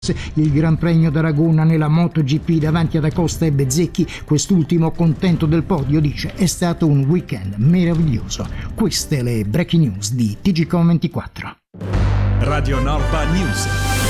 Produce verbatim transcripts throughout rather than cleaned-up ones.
il Gran Premio d'Aragona nella MotoGP davanti ad Acosta e Bezzecchi, quest'ultimo contento del podio, dice è stato un weekend meraviglioso. Queste le breaking news di T G Com ventiquattro. Radio Norba News.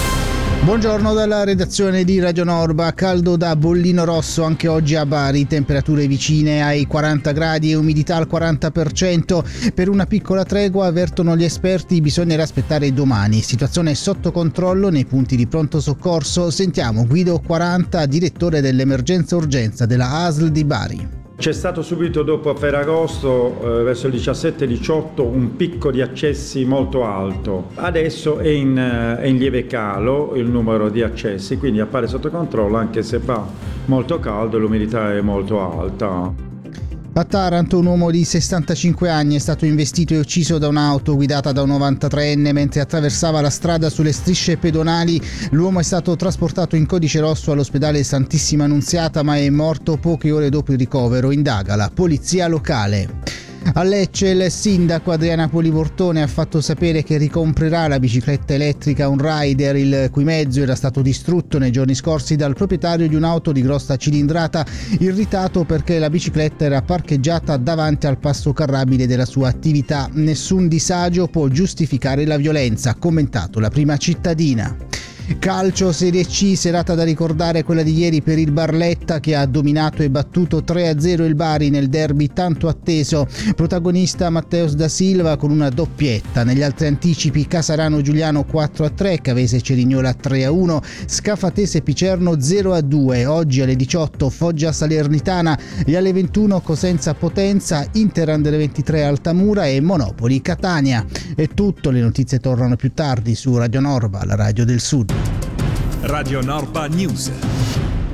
Buongiorno dalla redazione di Radio Norba. Caldo da bollino rosso anche oggi a Bari, temperature vicine ai quaranta gradi e umidità al quaranta per cento. Per una piccola tregua, avvertono gli esperti, bisognerà aspettare domani. Situazione sotto controllo nei punti di pronto soccorso. Sentiamo Guido quaranta, direttore dell'emergenza urgenza della A S L di Bari. C'è stato subito dopo Ferragosto, eh, verso il diciassette diciotto, un picco di accessi molto alto. Adesso è in, è in lieve calo il numero di accessi, quindi appare sotto controllo anche se fa molto caldo e l'umidità è molto alta. A Taranto un uomo di sessantacinque anni è stato investito e ucciso da un'auto guidata da un novantatreenne mentre attraversava la strada sulle strisce pedonali. L'uomo è stato trasportato in codice rosso all'ospedale Santissima Annunziata, ma è morto poche ore dopo il ricovero, indaga la polizia locale. A Lecce il sindaco Adriana Polivortone ha fatto sapere che ricomprerà la bicicletta elettrica Un Rider, il cui mezzo era stato distrutto nei giorni scorsi dal proprietario di un'auto di grossa cilindrata, irritato perché la bicicletta era parcheggiata davanti al passo carrabile della sua attività. Nessun disagio può giustificare la violenza, ha commentato la prima cittadina. Calcio Serie C, serata da ricordare quella di ieri per il Barletta che ha dominato e battuto tre a zero il Bari nel derby tanto atteso. Protagonista Matteus da Silva con una doppietta. Negli altri anticipi Casarano Giuliano quattro a tre, Cavese Cerignola tre a uno, Scafatese Picerno zero a due. Oggi alle diciotto Foggia Salernitana e alle ventuno Cosenza Potenza, Inter Under ventitré Altamura e Monopoli Catania. È tutto, le notizie tornano più tardi su Radio Norba, la radio del Sud. Radio Norba News.